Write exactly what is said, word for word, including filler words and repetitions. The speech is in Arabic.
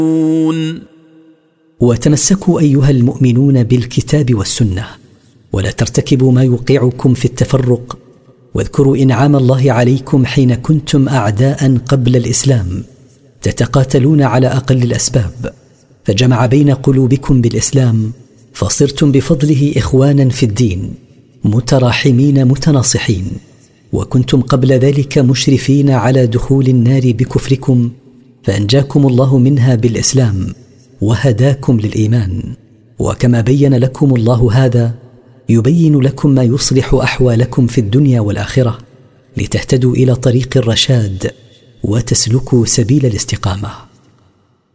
وتمسكوا أيها المؤمنون بالكتاب والسنة، ولا ترتكبوا ما يوقعكم في التفرق، واذكروا إنعام الله عليكم حين كنتم أعداء قبل الإسلام تتقاتلون على أقل الأسباب، فجمع بين قلوبكم بالإسلام، فصرتم بفضله إخوانا في الدين متراحمين متناصحين، وكنتم قبل ذلك مشرفين على دخول النار بكفركم، فأنجاكم الله منها بالإسلام وهداكم للإيمان. وكما بين لكم الله هذا يبين لكم ما يصلح أحوالكم في الدنيا والآخرة، لتهتدوا إلى طريق الرشاد وتسلكوا سبيل الاستقامة.